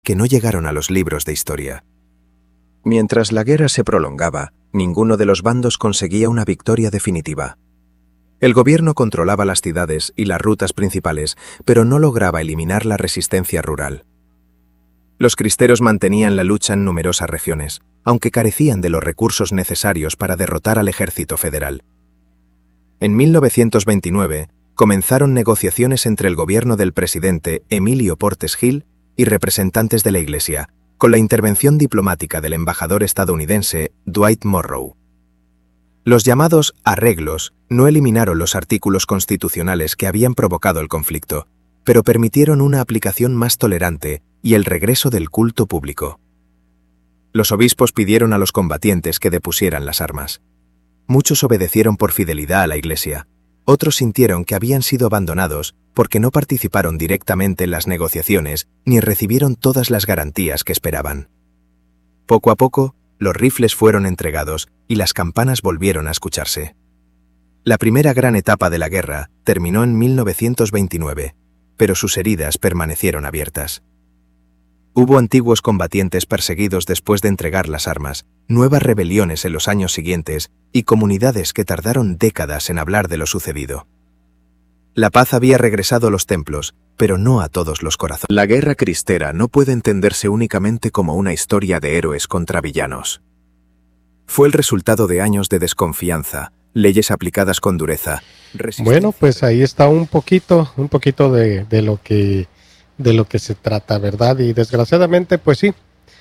que no llegaron a los libros de historia. Mientras la guerra se prolongaba, ninguno de los bandos conseguía una victoria definitiva. El gobierno controlaba las ciudades y las rutas principales, pero no lograba eliminar la resistencia rural. Los cristeros mantenían la lucha en numerosas regiones, aunque carecían de los recursos necesarios para derrotar al ejército federal. En 1929, comenzaron negociaciones entre el gobierno del presidente Emilio Portes Gil y representantes de la Iglesia, con la intervención diplomática del embajador estadounidense Dwight Morrow. Los llamados arreglos no eliminaron los artículos constitucionales que habían provocado el conflicto, pero permitieron una aplicación más tolerante y el regreso del culto público. Los obispos pidieron a los combatientes que depusieran las armas. Muchos obedecieron por fidelidad a la Iglesia. Otros sintieron que habían sido abandonados porque no participaron directamente en las negociaciones ni recibieron todas las garantías que esperaban. Poco a poco, los rifles fueron entregados y las campanas volvieron a escucharse. La primera gran etapa de la guerra terminó en 1929, pero sus heridas permanecieron abiertas. Hubo antiguos combatientes perseguidos después de entregar las armas, nuevas rebeliones en los años siguientes y comunidades que tardaron décadas en hablar de lo sucedido. La paz había regresado a los templos, pero no a todos los corazones. La guerra cristera no puede entenderse únicamente como una historia de héroes contra villanos. Fue el resultado de años de desconfianza, leyes aplicadas con dureza. Bueno, pues ahí está un poquito de lo que se trata, ¿verdad? Y desgraciadamente, pues sí,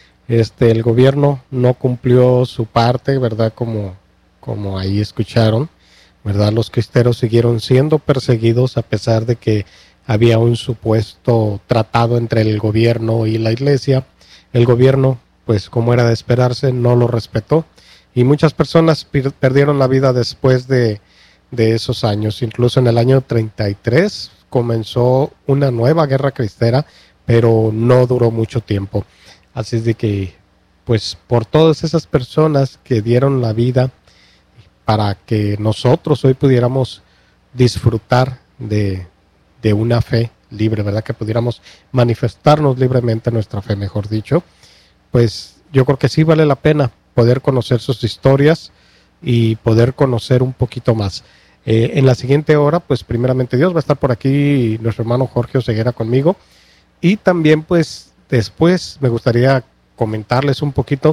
el gobierno no cumplió su parte, ¿verdad? Como ahí escucharon, ¿verdad? Los cristeros siguieron siendo perseguidos a pesar de que había un supuesto tratado entre el gobierno y la iglesia. El gobierno, pues como era de esperarse, no lo respetó y muchas personas perdieron la vida después de esos años. Incluso en el año 33 comenzó una nueva guerra cristera, pero no duró mucho tiempo. Así es de que, pues por todas esas personas que dieron la vida para que nosotros hoy pudiéramos disfrutar de una fe libre, ¿verdad? Que pudiéramos manifestarnos libremente nuestra fe, mejor dicho. Pues yo creo que sí vale la pena poder conocer sus historias y poder conocer un poquito más. En la siguiente hora, pues primeramente Dios, va a estar por aquí nuestro hermano Jorge Oseguera conmigo. Y también, pues después me gustaría comentarles un poquito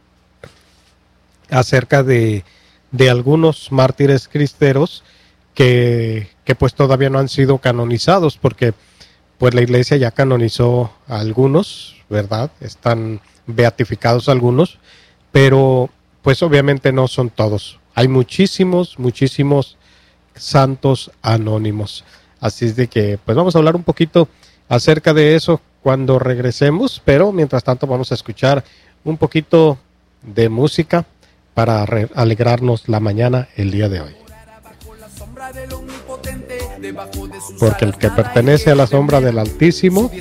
acerca de algunos mártires cristeros que pues todavía no han sido canonizados, porque pues la iglesia ya canonizó a algunos, ¿verdad? Están beatificados algunos, pero pues obviamente no son todos. Hay muchísimos santos anónimos. Así es de que pues vamos a hablar un poquito acerca de eso cuando regresemos, pero mientras tanto vamos a escuchar un poquito de música para alegrarnos la mañana el día de hoy. Porque el que pertenece a la sombra del Altísimo